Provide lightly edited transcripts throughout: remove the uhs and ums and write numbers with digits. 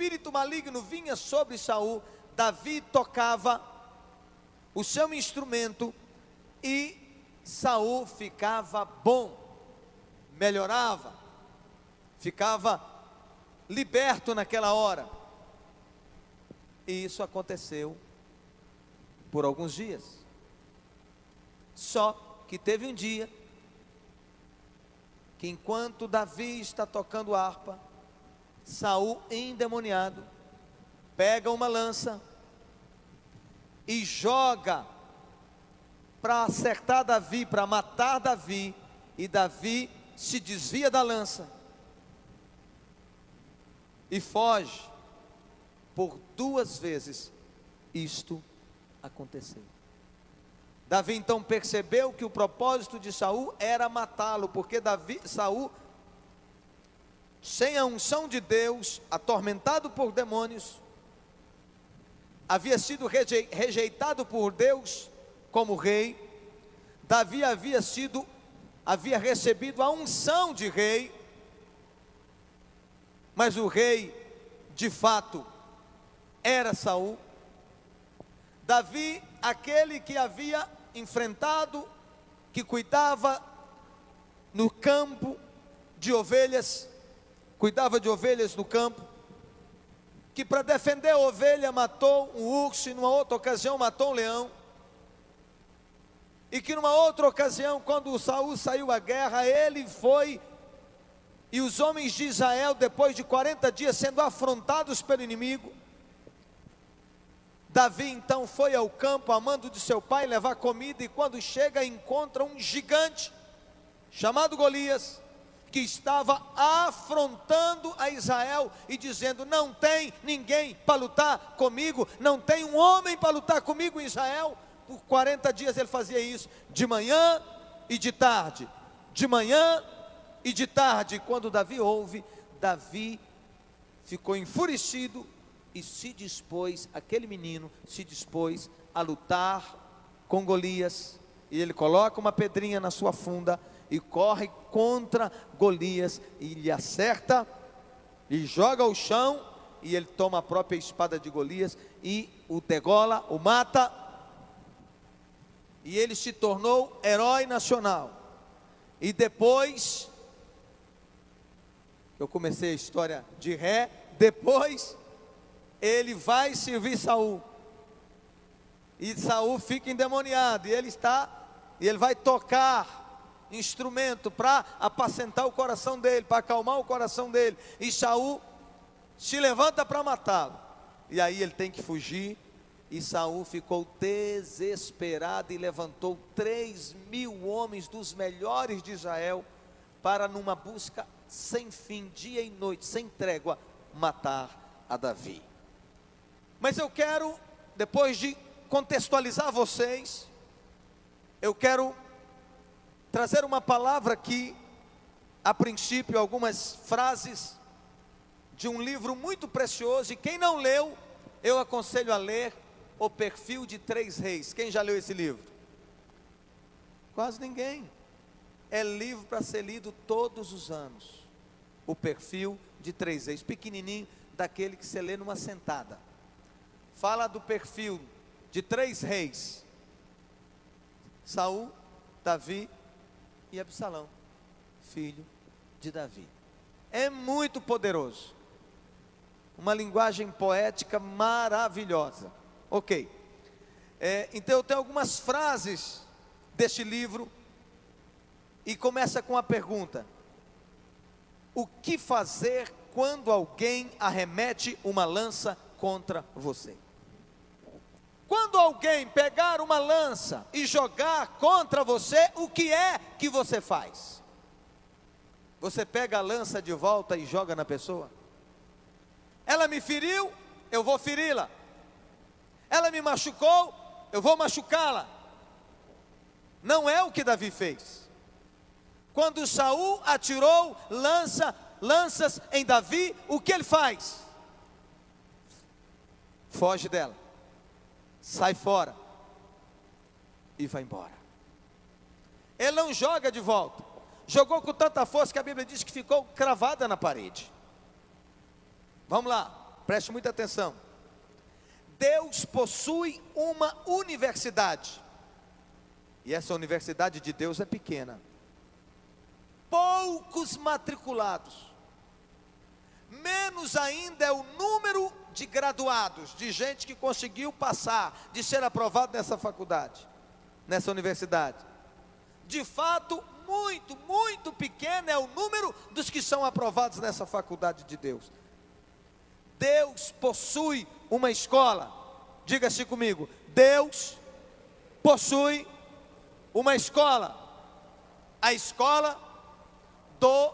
espírito maligno vinha sobre Saul, Davi tocava o seu instrumento e Saul ficava bom, melhorava, ficava liberto naquela hora. E isso aconteceu por alguns dias. Só que teve um dia que, enquanto Davi está tocando harpa, Saul, endemoniado, pega uma lança e joga para acertar Davi, para matar Davi, e Davi se desvia da lança e foge. Por 2 vezes isto aconteceu. Davi então percebeu que o propósito de Saul era matá-lo, porque Saul, sem a unção de Deus, atormentado por demônios, havia sido rejeitado por Deus como rei. Davi havia recebido a unção de rei, mas o rei, de fato, era Saul. Davi, aquele que havia enfrentado, que cuidava no campo de ovelhas, cuidava de ovelhas no campo, que para defender a ovelha matou um urso, e numa outra ocasião matou um leão, e que numa outra ocasião, quando Saul saiu à guerra, ele foi, e os homens de Israel, depois de 40 dias sendo afrontados pelo inimigo, Davi então foi ao campo, a mando de seu pai, levar comida, e quando chega encontra um gigante, chamado Golias, que estava afrontando a Israel, e dizendo: não tem ninguém para lutar comigo, não tem um homem para lutar comigo em Israel. Por 40 dias ele fazia isso, de manhã e de tarde, de manhã e de tarde. Quando Davi ouve, Davi ficou enfurecido, e se dispôs, aquele menino se dispôs a lutar com Golias, e ele coloca uma pedrinha na sua funda, e corre contra Golias, e lhe acerta, e joga ao chão, e ele toma a própria espada de Golias, e o degola, o mata, e ele se tornou herói nacional. E depois, eu comecei a história de ré, depois ele vai servir Saul, e Saul fica endemoniado, e ele vai tocar instrumento para apacentar o coração dele, para acalmar o coração dele, e Saul se levanta para matá-lo, e aí ele tem que fugir, e Saul ficou desesperado, e levantou 3.000 homens dos melhores de Israel, para numa busca sem fim, dia e noite, sem trégua, matar a Davi. Mas eu quero, depois de contextualizar vocês, eu quero trazer uma palavra aqui, a princípio, algumas frases de um livro muito precioso, e quem não leu, eu aconselho a ler O Perfil de 3 Reis. Quem já leu esse livro? Quase ninguém. É livro para ser lido todos os anos. O Perfil de 3 Reis, pequenininho, daquele que você lê numa sentada. Fala do perfil de 3 reis: Saul, Davi e Absalão, filho de Davi. É muito poderoso, uma linguagem poética maravilhosa. Ok, então eu tenho algumas frases deste livro, e começa com a pergunta: o que fazer quando alguém arremete uma lança contra você? Quando alguém pegar uma lança e jogar contra você, o que é que você faz? Você pega a lança de volta e joga na pessoa? Ela me feriu, eu vou feri-la. Ela me machucou, eu vou machucá-la. Não é o que Davi fez. Quando Saul atirou lanças em Davi, o que ele faz? Foge dela, sai fora e vai embora. Ele não joga de volta. Jogou com tanta força que a Bíblia diz que ficou cravada na parede. Vamos lá. Preste muita atenção. Deus possui uma universidade. E essa universidade de Deus é pequena. Poucos matriculados. Menos ainda é o número de graduados, de gente que conseguiu passar, de ser aprovado nessa faculdade, nessa universidade. De fato, muito, muito pequeno é o número dos que são aprovados nessa faculdade de Deus. Deus possui uma escola. Diga-se comigo: Deus possui uma escola. A escola do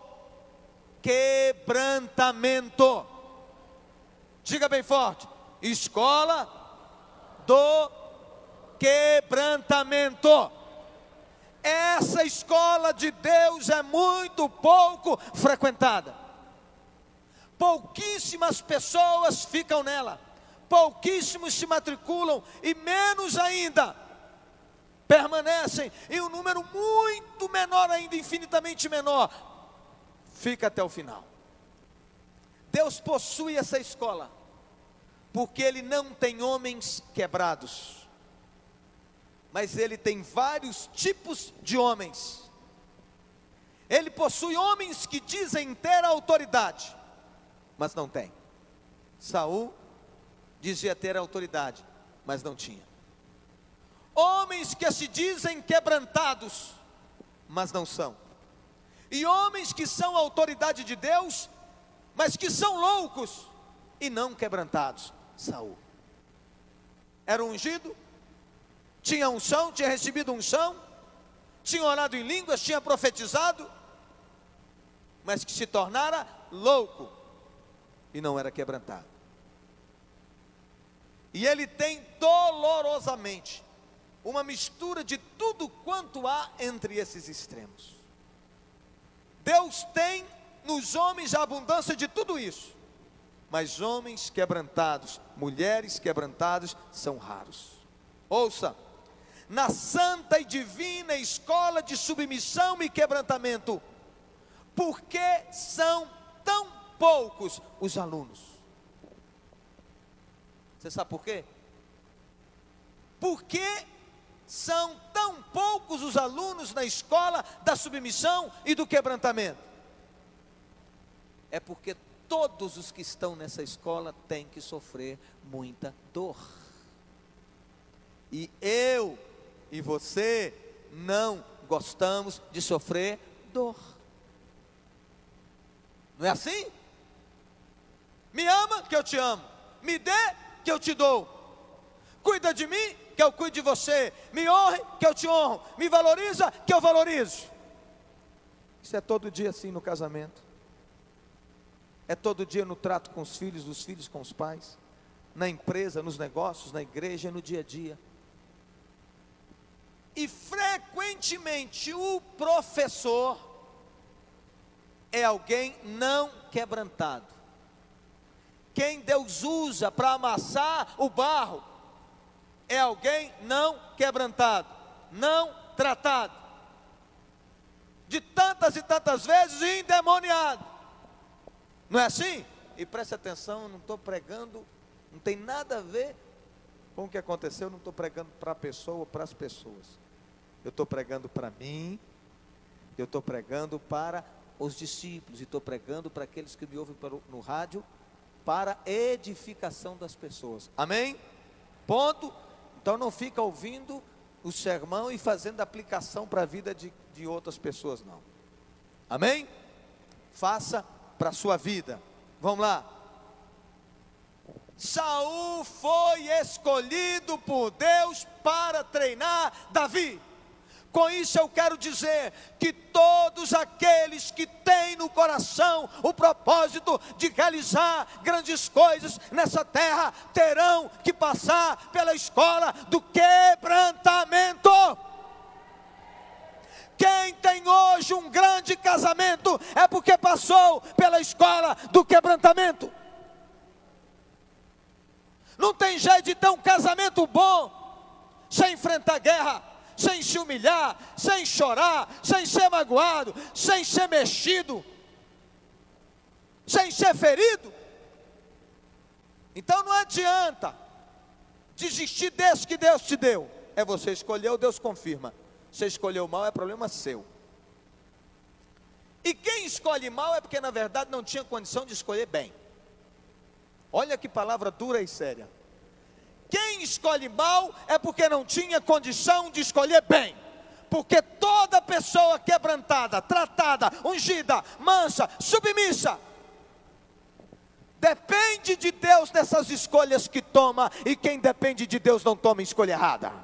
quebrantamento. Diga bem forte: escola do quebrantamento. Essa escola de Deus é muito pouco frequentada. Pouquíssimas pessoas ficam nela, pouquíssimos se matriculam, e menos ainda permanecem, e um número muito menor ainda, infinitamente menor, fica até o final. Deus possui essa escola, porque Ele não tem homens quebrados, mas Ele tem vários tipos de homens. Ele possui homens que dizem ter autoridade, mas não tem. Saul dizia ter autoridade, mas não tinha. Homens que se dizem quebrantados, mas não são. E homens que são autoridade de Deus, mas que são loucos e não quebrantados. Saul era ungido, tinha unção, tinha recebido unção, tinha orado em línguas, tinha profetizado, mas que se tornara louco e não era quebrantado. E ele tem dolorosamente uma mistura de tudo quanto há entre esses extremos. Deus tem nos homens a abundância de tudo isso, mas homens quebrantados, mulheres quebrantadas são raros. Ouça: na santa e divina escola de submissão e quebrantamento, por que são tão poucos os alunos? Você sabe por quê? Por que são tão poucos os alunos na escola da submissão e do quebrantamento? É porque todos os que estão nessa escola têm que sofrer muita dor. E eu e você não gostamos de sofrer dor. Não é assim? Me ama, que eu te amo. Me dê, que eu te dou. Cuida de mim, que eu cuide de você. Me honre, que eu te honro. Me valoriza, que eu valorizo. Isso é todo dia assim no casamento. É todo dia no trato com os filhos, dos filhos com os pais, na empresa, nos negócios, na igreja, no dia a dia. E frequentemente o professor é alguém não quebrantado. Quem Deus usa para amassar o barro é alguém não quebrantado, não tratado, de tantas e tantas vezes endemoniado. Não é assim? E preste atenção, eu não estou pregando, não tem nada a ver com o que aconteceu, eu não estou pregando para a pessoa ou para as pessoas. Eu estou pregando para mim, eu estou pregando para os discípulos, e estou pregando para aqueles que me ouvem no rádio, para edificação das pessoas. Amém? Ponto. Então não fica ouvindo o sermão e fazendo aplicação para a vida de outras pessoas, não. Amém? Faça para a sua vida. Vamos lá. Saul foi escolhido por Deus para treinar Davi. Com isso eu quero dizer que todos aqueles que têm no coração o propósito de realizar grandes coisas nessa terra, terão que passar pela escola do quebrantamento. Quem tem hoje um grande casamento é porque passou pela escola do quebrantamento. Não tem jeito de ter um casamento bom sem enfrentar guerra, sem se humilhar, sem chorar, sem ser magoado, sem ser mexido, sem ser ferido. Então não adianta desistir desse que Deus te deu. É você escolheu, Deus confirma. Você escolheu mal, é problema seu. E quem escolhe mal é porque na verdade não tinha condição de escolher bem. Olha que palavra dura e séria. Quem escolhe mal é porque não tinha condição de escolher bem. Porque toda pessoa quebrantada, tratada, ungida, mansa, submissa, depende de Deus nessas escolhas que toma. E quem depende de Deus não toma escolha errada.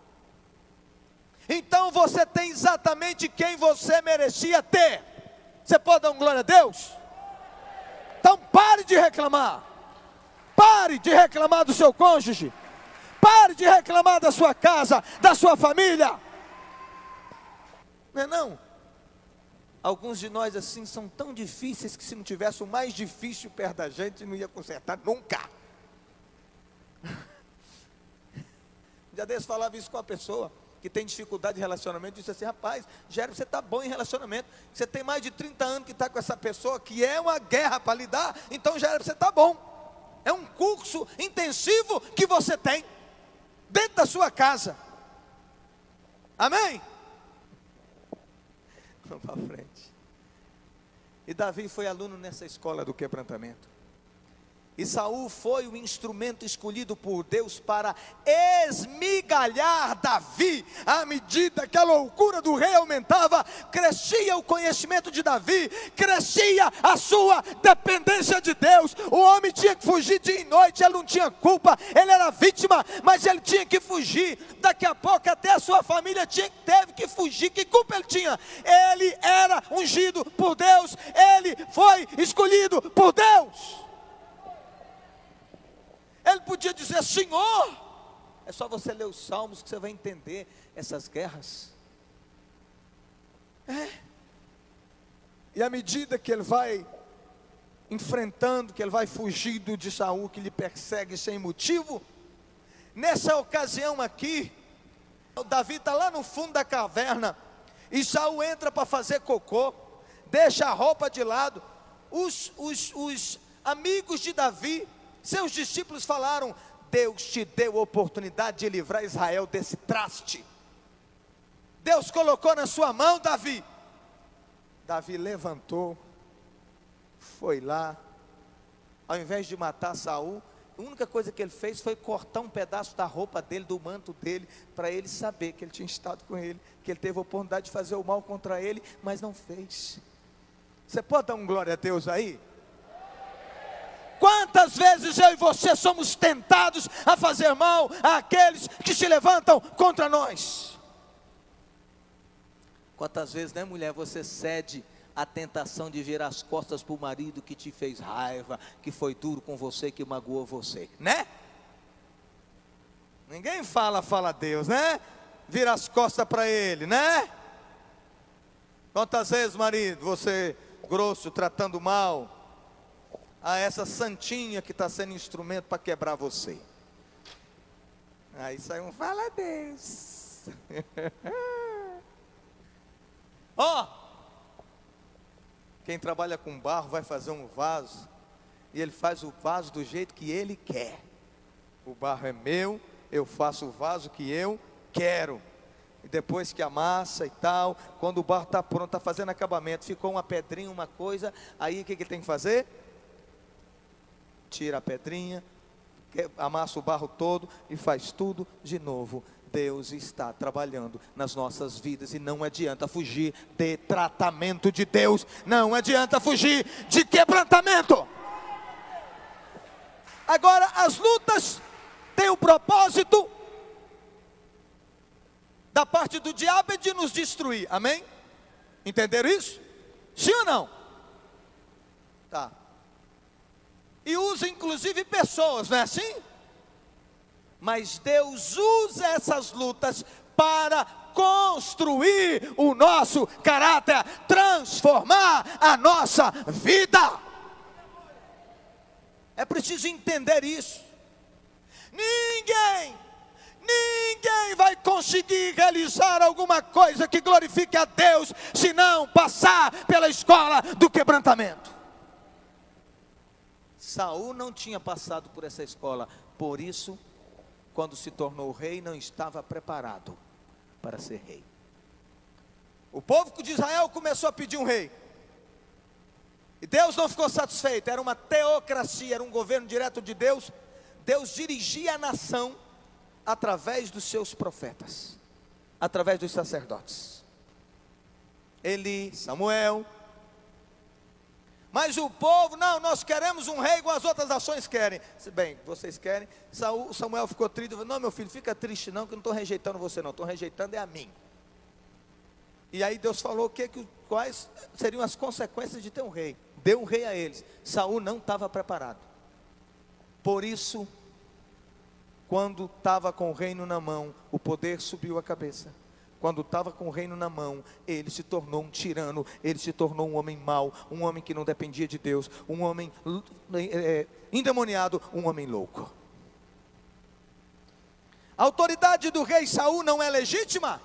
Então você tem exatamente quem você merecia ter. Você pode dar um glória a Deus? Então pare de reclamar. Pare de reclamar do seu cônjuge. Pare de reclamar da sua casa, da sua família. Não é não? Alguns de nós assim são tão difíceis que se não tivesse o mais difícil perto da gente, não ia consertar nunca. Um dia desse falava isso com uma pessoa que tem dificuldade de relacionamento, disse assim: rapaz, Gério, você está bom em relacionamento, você tem mais de 30 anos que está com essa pessoa, que é uma guerra para lidar, então Gério, você está bom, é um curso intensivo que você tem, dentro da sua casa, amém? Vamos para frente. E Davi foi aluno nessa escola do quebrantamento. E Saul foi o instrumento escolhido por Deus para esmigalhar Davi. À medida que a loucura do rei aumentava, crescia o conhecimento de Davi, crescia a sua dependência de Deus. O homem tinha que fugir dia e noite, ele não tinha culpa, ele era vítima, mas ele tinha que fugir. Daqui a pouco até a sua família teve que fugir. Que culpa ele tinha? Ele era ungido por Deus, ele foi escolhido por Deus. Ele podia dizer: Senhor, é só você ler os salmos que você vai entender essas guerras. E à medida que ele vai enfrentando, que ele vai fugindo de Saul, que lhe persegue sem motivo, nessa ocasião aqui, o Davi está lá no fundo da caverna, e Saul entra para fazer cocô, deixa a roupa de lado. Os amigos de Davi, seus discípulos, falaram: Deus te deu a oportunidade de livrar Israel desse traste. Deus colocou na sua mão, Davi. Davi levantou, foi lá, ao invés de matar Saul, a única coisa que ele fez foi cortar um pedaço da roupa dele, do manto dele, para ele saber que ele tinha estado com ele, que ele teve a oportunidade de fazer o mal contra ele, mas não fez. Você pode dar um glória a Deus aí? Quantas vezes eu e você somos tentados a fazer mal àqueles que se levantam contra nós? Quantas vezes, né, mulher, você cede à tentação de virar as costas para o marido que te fez raiva, que foi duro com você, que magoou você, né? Ninguém fala a Deus, né? Vira as costas para ele, né? Quantas vezes, marido, você grosso, tratando mal a essa santinha que está sendo instrumento para quebrar você? Aí sai um fala a Deus. Ó, quem trabalha com barro vai fazer um vaso, e ele faz o vaso do jeito que ele quer. O barro é meu, eu faço o vaso que eu quero. E depois que amassa e tal, quando o barro está pronto, está fazendo acabamento, ficou uma pedrinha, uma coisa, aí o que ele tem que fazer? Tira a pedrinha, amassa o barro todo e faz tudo de novo. Deus está trabalhando nas nossas vidas e não adianta fugir de tratamento de Deus, não adianta fugir de quebrantamento. Agora, as lutas têm o propósito da parte do diabo é de nos destruir, amém? Entenderam isso? Sim ou não? Tá. E usa inclusive pessoas, não é assim? Mas Deus usa essas lutas para construir o nosso caráter, transformar a nossa vida. É preciso entender isso. Ninguém vai conseguir realizar alguma coisa que glorifique a Deus, se não passar pela escola do quebrantamento. Saul não tinha passado por essa escola, por isso, quando se tornou rei, não estava preparado para ser rei. O povo de Israel começou a pedir um rei, e Deus não ficou satisfeito. Era uma teocracia, era um governo direto de Deus. Deus dirigia a nação através dos seus profetas, através dos sacerdotes, Eli, Samuel. Mas o povo, não, nós queremos um rei igual as outras nações querem. Bem, vocês querem. Samuel ficou triste, não, meu filho, fica triste não, que eu não estou rejeitando você não, estou rejeitando é a mim. E aí Deus falou quais seriam as consequências de ter um rei. Deu um rei a eles. Saul não estava preparado. Por isso, quando estava com o reino na mão, o poder subiu a cabeça. Quando estava com o reino na mão, ele se tornou um tirano, ele se tornou um homem mau, um homem que não dependia de Deus, um homem endemoniado, um homem louco. A autoridade do rei Saul não é legítima?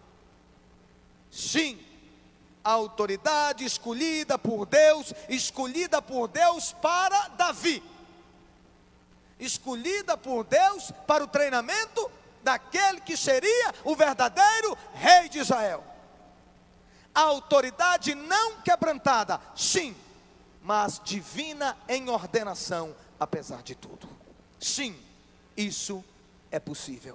Sim, a autoridade escolhida por Deus para Davi, escolhida por Deus para o treinamento daquele que seria o verdadeiro rei de Israel. A autoridade não quebrantada, sim, mas divina em ordenação, apesar de tudo. Sim, isso é possível.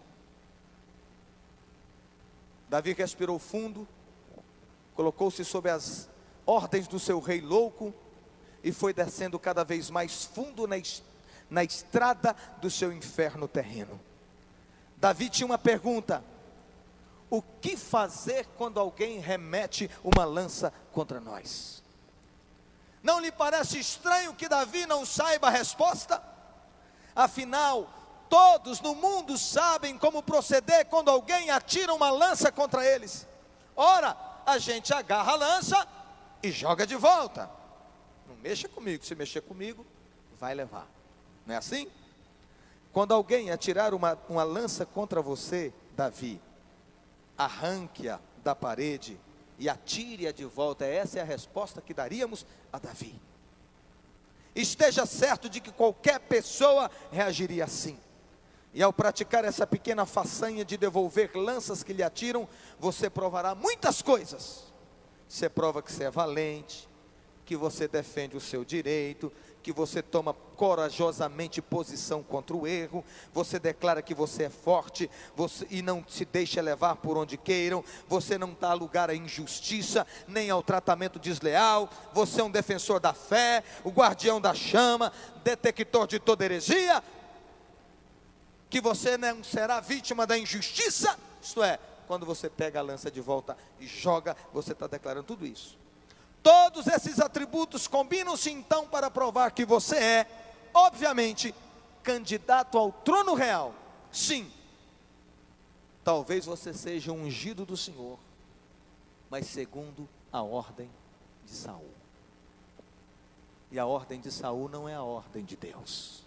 Davi respirou fundo, colocou-se sob as ordens do seu rei louco e foi descendo cada vez mais fundo na estrada do seu inferno terreno. Davi tinha uma pergunta: o que fazer quando alguém remete uma lança contra nós? Não lhe parece estranho que Davi não saiba a resposta? Afinal, todos no mundo sabem como proceder quando alguém atira uma lança contra eles. Ora, a gente agarra a lança e joga de volta. Não mexa comigo, se mexer comigo, vai levar. Não é assim? Quando alguém atirar uma lança contra você, Davi, arranque-a da parede e atire-a de volta. Essa é a resposta que daríamos a Davi. Esteja certo de que qualquer pessoa reagiria assim. E ao praticar essa pequena façanha de devolver lanças que lhe atiram, você provará muitas coisas. Você prova que você é valente, que você defende o seu direito, que você toma corajosamente posição contra o erro, você declara que você é forte, e não se deixa levar por onde queiram, você não dá lugar à injustiça, nem ao tratamento desleal, você é um defensor da fé, o guardião da chama, detector de toda heresia, que você não será vítima da injustiça, isto é, quando você pega a lança de volta e joga, você está declarando tudo isso. Todos esses atributos combinam-se então para provar que você é, obviamente, candidato ao trono real. Sim, talvez você seja um ungido do Senhor, mas segundo a ordem de Saul. E a ordem de Saul não é a ordem de Deus.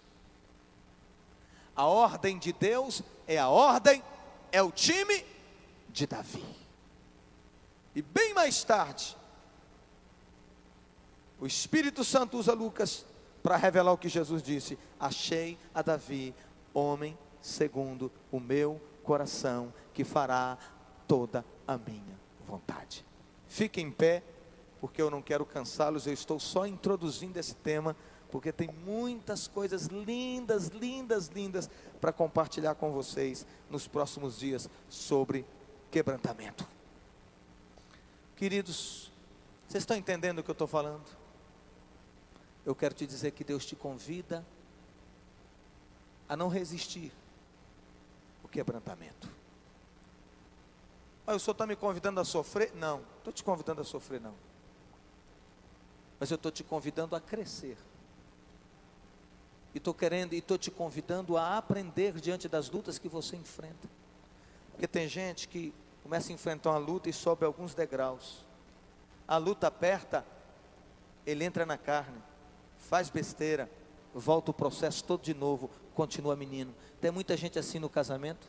A ordem de Deus é o time de Davi. E bem mais tarde, o Espírito Santo usa Lucas para revelar o que Jesus disse: achei a Davi, homem segundo o meu coração, que fará toda a minha vontade. Fique em pé, porque eu não quero cansá-los, eu estou só introduzindo esse tema, porque tem muitas coisas lindas, lindas, lindas para compartilhar com vocês nos próximos dias sobre quebrantamento. Queridos, vocês estão entendendo o que eu estou falando? Eu quero te dizer que Deus te convida a não resistir o quebrantamento. O senhor está me convidando a sofrer? Não, estou te convidando a sofrer não. Mas eu estou te convidando a crescer. E estou te convidando a aprender diante das lutas que você enfrenta. Porque tem gente que começa a enfrentar uma luta e sobe alguns degraus. A luta aperta, ele entra na carne, faz besteira, volta o processo todo de novo, continua menino. Tem muita gente assim no casamento.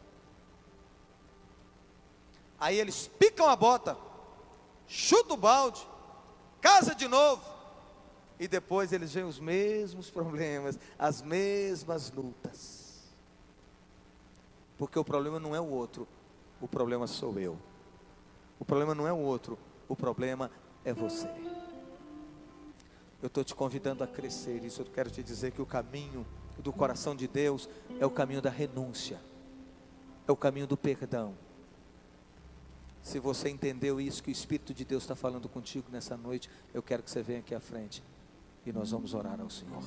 Aí eles picam a bota, chutam o balde, casa de novo, e depois eles veem os mesmos problemas, as mesmas lutas. Porque o problema não é o outro, o problema sou eu. O problema não é o outro, o problema é você. Eu estou te convidando a crescer. Isso eu quero te dizer, que o caminho do coração de Deus é o caminho da renúncia, é o caminho do perdão. Se você entendeu isso, que o Espírito de Deus está falando contigo nessa noite, eu quero que você venha aqui à frente e nós vamos orar ao Senhor.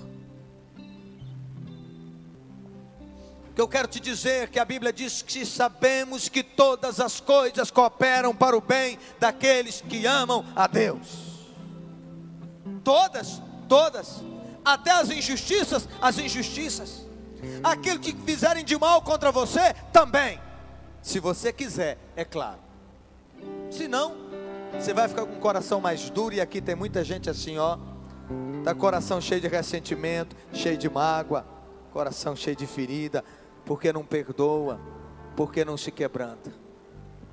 O que eu quero te dizer é que a Bíblia diz que sabemos que todas as coisas cooperam para o bem daqueles que amam a Deus. Todas, até as injustiças, aquilo que fizerem de mal contra você, também, se você quiser, é claro. Se não, você vai ficar com o coração mais duro, e aqui tem muita gente assim, ó, tá coração cheio de ressentimento, cheio de mágoa, coração cheio de ferida, porque não perdoa, porque não se quebranta.